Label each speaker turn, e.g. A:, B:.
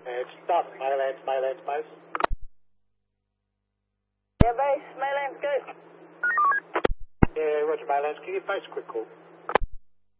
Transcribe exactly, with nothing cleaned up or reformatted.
A: Uh, stop, Myland, Myland, Mice.
B: Yeah, base, Myland, go.
A: Yeah, Roger, Myland, can you face a quick call?